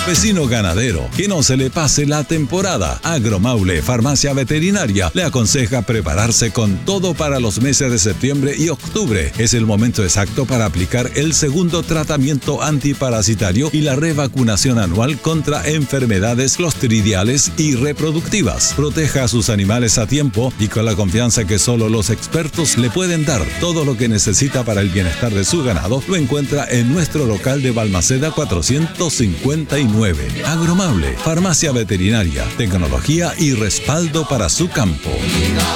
Vecino ganadero, que no se le pase la temporada. Agromaule, farmacia veterinaria, le aconseja prepararse con todo para los meses de septiembre y octubre. Es el momento exacto para aplicar el segundo tratamiento antiparasitario y la revacunación anual contra enfermedades clostridiales y reproductivas. Proteja a sus animales a tiempo y con la confianza que solo los expertos le pueden dar. Todo lo que necesita para el bienestar de su ganado lo encuentra en nuestro local de Balmaceda 459. Agromaule, farmacia veterinaria, tecnología y respaldo para su campo.